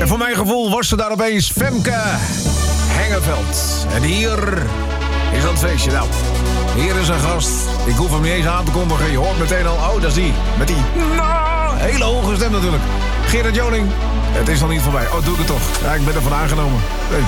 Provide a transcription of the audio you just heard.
En voor mijn gevoel was ze daar opeens Femke Hengeveld. En hier is dat feestje. Nou, hier is een gast. Ik hoef hem niet eens aan te kondigen. Je hoort meteen al, oh, dat is die. Met die hele hoge stem natuurlijk. Gerard Joling. Het is nog niet voorbij. Oh, doe ik het toch. Ja, ik ben ervan aangenomen.